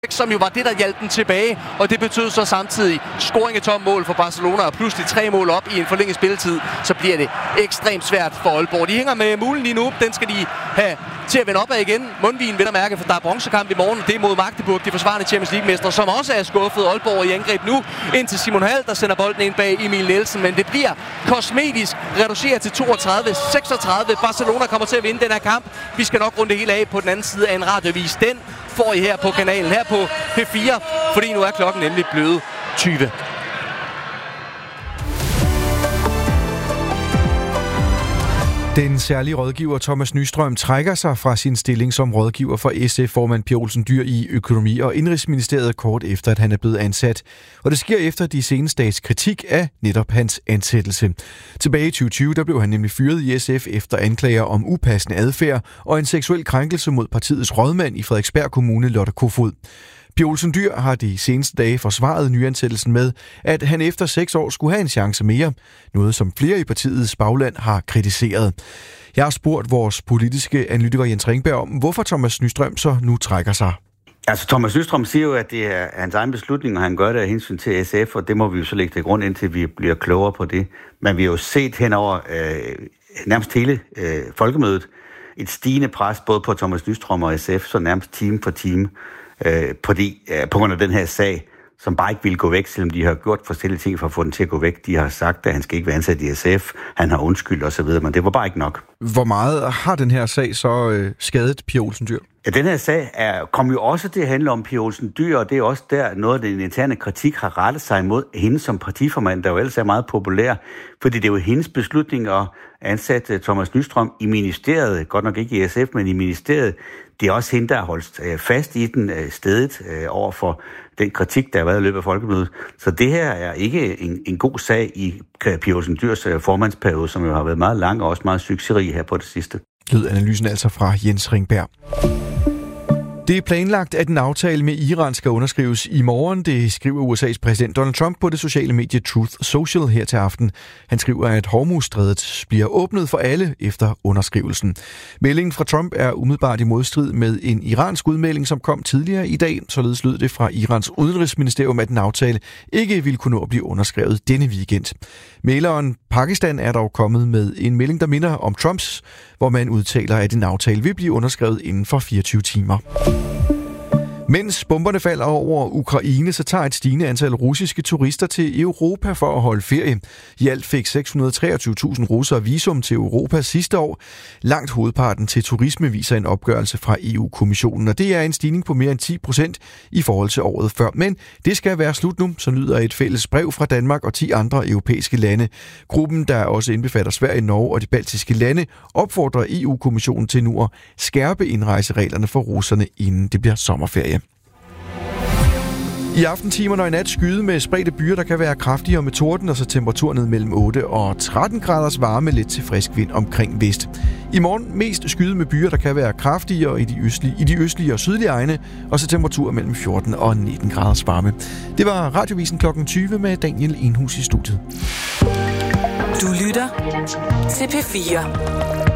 som jo var det, der hjalp den tilbage, og det betød så samtidig scoring af tom mål for Barcelona, og pludselig 3 mål op i en forlænget spilletid, så bliver det ekstremt svært for Aalborg. De hænger med mulen lige nu, den skal de have til at vende opad igen. Mundvigen vil der mærke, for der er bronzekamp i morgen, det er mod Magdeburg, de forsvarende Champions League-mestre, som også er skuffet. Aalborg i angreb nu, ind til Simon Hall, der sender bolden ind bag Emil Nielsen, men det bliver kosmetisk reduceret til 32-36. Barcelona kommer til at vinde den her kamp. Vi skal nok runde det hele af på den anden side af en radiovis. Den får I her på kanalen, her på P4, fordi nu er klokken nemlig blevet 20. Den særlige rådgiver Thomas Nystrøm trækker sig fra sin stilling som rådgiver for SF-formand Pia Olsen Dyhr i Økonomi- og Indenrigsministeriet kort efter, at han er blevet ansat. Og det sker efter de seneste dages kritik af netop hans ansættelse. Tilbage i 2020 der blev han nemlig fyret i SF efter anklager om upassende adfærd og en seksuel krænkelse mod partiets rådmand i Frederiksberg Kommune, Lotte Kofod. Pia Olsen Dyhr har de seneste dage forsvaret nyansættelsen med, at han efter 6 år skulle have en chance mere. Noget, som flere i partiets bagland har kritiseret. Jeg har spurgt vores politiske analytiker Jens Ringberg om, hvorfor Thomas Nystrøm så nu trækker sig. Altså, Thomas Nystrøm siger jo, at det er hans egen beslutning, og han gør det af hensyn til SF, og det må vi jo så lægge til grund, indtil vi bliver klogere på det. Men vi har jo set henover nærmest hele folkemødet et stigende pres, både på Thomas Nystrøm og SF, så nærmest time for time, på grund af den her sag, som bare ikke ville gå væk, selvom de har gjort forskellige ting for at få den til at gå væk. De har sagt, at han skal ikke være ansat i SF, han har undskyldt osv., men det var bare ikke nok. Hvor meget har den her sag så skadet Pia Olsen Dyhr? Ja, den her sag kom jo også til at handle om Pia Olsen Dyhr, og det er også der noget af den interne kritik har rettet sig imod hende som partiformand, der jo ellers er meget populær, fordi det er jo hendes beslutning at ansætte Thomas Nystrøm i ministeriet, godt nok ikke i SF, men i ministeriet. Det er også hende, der har holdt fast i den stedet over for den kritik, der har været i løbet af folkemødet. Så det her er ikke en god sag i Pia Olsen Dyhrs formandsperiode, som jo har været meget lang og også meget succesrig her på det sidste. Lød analysen altså fra Jens Ringberg. Det er planlagt, at en aftale med Iran skal underskrives i morgen. Det skriver USA's præsident Donald Trump på det sociale medie Truth Social her til aften. Han skriver, at Hormuzstrædet bliver åbnet for alle efter underskrivelsen. Meldingen fra Trump er umiddelbart i modstrid med en iransk udmelding, som kom tidligere i dag. Således lød det fra Irans udenrigsministerium, at en aftale ikke ville kunne nå at blive underskrevet denne weekend. Mægleren Pakistan er dog kommet med en melding, der minder om Trumps, hvor man udtaler, at en aftale vil blive underskrevet inden for 24 timer. Mens bomberne falder over Ukraine, så tager et stigende antal russiske turister til Europa for at holde ferie. I alt fik 623.000 russere visum til Europa sidste år. Langt hovedparten til turisme viser en opgørelse fra EU-kommissionen, og det er en stigning på mere end 10% i forhold til året før. Men det skal være slut nu, så lyder et fælles brev fra Danmark og 10 andre europæiske lande. Gruppen, der også indbefatter Sverige, Norge og de baltiske lande, opfordrer EU-kommissionen til nu at skærpe indrejsereglerne for russerne, inden det bliver sommerferie. I aftentimerne og i nat skyde med spredte byer, der kan være kraftigere med torden, og så temperaturen ned mellem 8 og 13 graders varme, lidt til frisk vind omkring vest. I morgen mest skyde med byer, der kan være kraftigere i de østlige og sydlige egne, og så temperatur mellem 14 og 19 graders varme. Det var Radiovisen klokken 20 med Daniel Enhus i studiet. Du lytter til P4.